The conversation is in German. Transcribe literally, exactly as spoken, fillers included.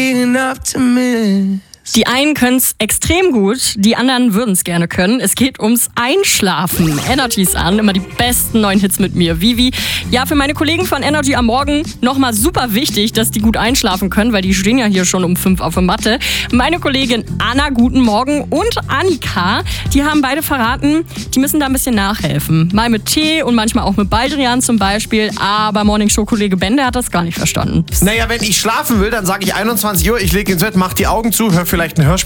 Die einen können es extrem gut, die anderen würden es gerne können. Es geht ums Einschlafen. Energy's an, immer die besten neuen Hits mit mir. Vivi, ja, für meine Kollegen von Energy am Morgen nochmal super wichtig, dass die gut einschlafen können, weil die stehen ja hier schon um fünf auf der Matte. Meine Kollegin Anna, guten Morgen, und Annika, die haben beide verraten, die müssen da ein bisschen nachhelfen. Mal mit Tee und manchmal auch mit Baldrian zum Beispiel. Aber Morning-Show-Kollege Bende hat das gar nicht verstanden. Naja, wenn ich schlafen will, dann sage ich einundzwanzig Uhr, ich lege ins Bett, mach die Augen zu, hör vielleicht ein Hörspiel.